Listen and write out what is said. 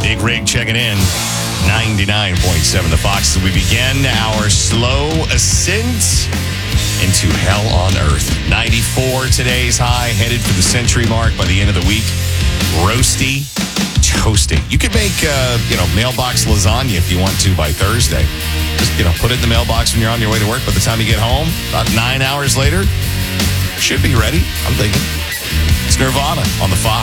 Big Rig checking in. 99.7 The Fox as we begin our slow ascent into hell on earth. 94 today's high, headed for the century mark by the end of the week. Roasty, toasty. You could make, mailbox lasagna if you want to by Thursday. Just, put it in the mailbox when you're on your way to work. By the time you get home, about 9 hours later, should be ready, I'm thinking. It's Nirvana on the Fox.